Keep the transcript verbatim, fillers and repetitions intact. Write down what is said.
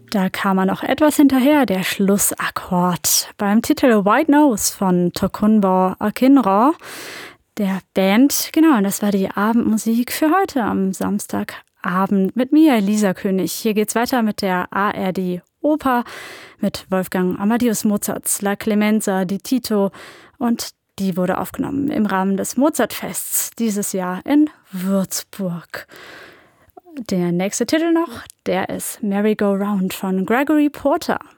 Da kam er noch etwas hinterher, der Schlussakkord. Beim Titel White Nose von Tokunboh Akinror, der Band. Genau, und das war die Abendmusik für heute am Samstagabend mit mir, Lisa König. Hier geht's weiter mit der A R D Oper mit Wolfgang Amadeus Mozarts La Clemenza di Tito, und die wurde aufgenommen im Rahmen des Mozartfests dieses Jahr in Würzburg. Der nächste Titel noch, der ist Merry Go Round von Gregory Porter.